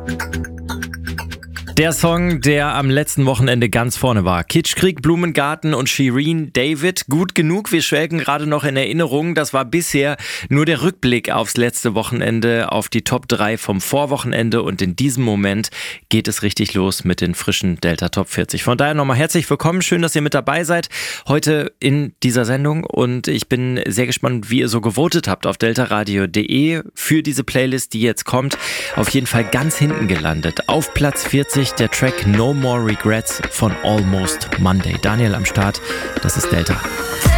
Der Song, der am letzten Wochenende ganz vorne war. Kitschkrieg, Blumengarten und Shirin David. Gut genug, wir schwelgen gerade noch in Erinnerung. Das war bisher nur der Rückblick aufs letzte Wochenende, auf die Top 3 vom Vorwochenende. Und in diesem Moment geht es richtig los mit den frischen Delta Top 40. Von daher nochmal herzlich willkommen. Schön, dass ihr mit dabei seid heute in dieser Sendung. Und ich bin sehr gespannt, wie ihr so gewotet habt auf deltaradio.de für diese Playlist, die jetzt kommt. Auf jeden Fall ganz hinten gelandet. Auf Platz 40 der Track No More Regrets von Almost Monday. Daniel am Start, das ist Delta.